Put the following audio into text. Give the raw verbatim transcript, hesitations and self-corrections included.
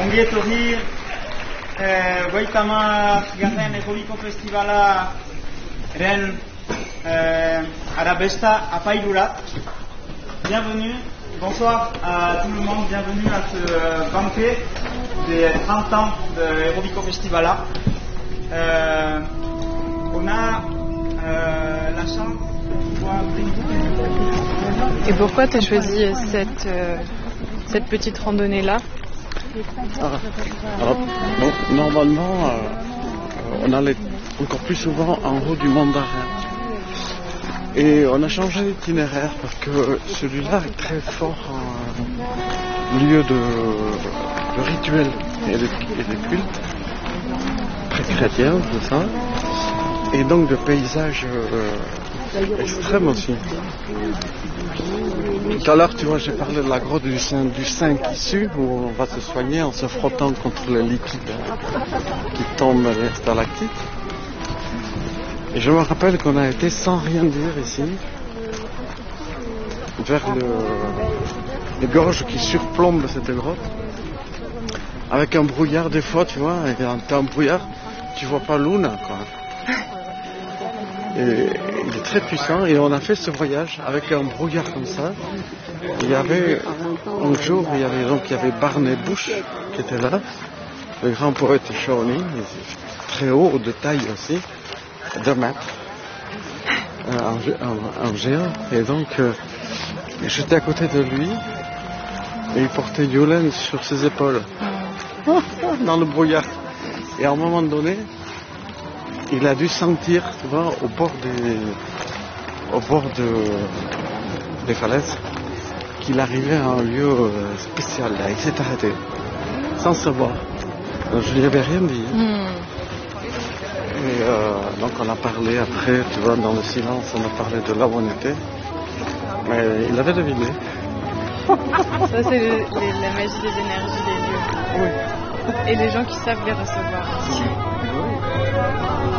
Ongi etorri eh, goita hamar garren Errobiko Festivala eren eh, arabesta apailurat. Bienvenue, bonsoir à tout le monde, bienvenue à ce euh, banquet des trente ans de Errobiko Festivala. Euh, on a euh, la chance de pouvoir... Et pourquoi tu as choisi cette, euh, cette petite randonnée-là? Ah, alors, bon, normalement, euh, on allait encore plus souvent en haut du Mandarin. Et on a changé d'itinéraire parce que celui-là est très fort en lieu de, de rituel et de, et de culte, très chrétien, tout ça. Et donc de paysages euh, extrêmes aussi. Tout à l'heure, tu vois, j'ai parlé de la grotte du Saint, du Saint qui sue, où on va se soigner en se frottant contre les liquides qui tombent, les stalactites. Et je me rappelle qu'on a été sans rien dire ici, vers le, les gorges qui surplombent cette grotte, avec un brouillard des fois, tu vois, et quand t'as un brouillard, tu vois pas Luna, quoi. Et il est très puissant et on a fait ce voyage avec un brouillard comme ça. Il y avait un jour, il y avait donc il y avait Barney Bush qui était là, le grand poète Shawnee, très haut de taille aussi, deux mètres, un, un, un géant. Et donc euh, j'étais à côté de lui et il portait Yulen sur ses épaules dans le brouillard. Et à un moment donné, il a dû sentir, tu vois, au bord des, au bord de, des falaises, qu'il arrivait à un lieu spécial. Là. Il s'est arrêté, sans savoir. Donc, je lui avais rien dit. Mm. Et euh, donc on a parlé après, tu vois, dans le silence, on a parlé de là où on était. Mais il avait deviné. Ça, c'est le, les, la magie des énergies des lieux. Oui. Et les gens qui savent les recevoir aussi. Oui.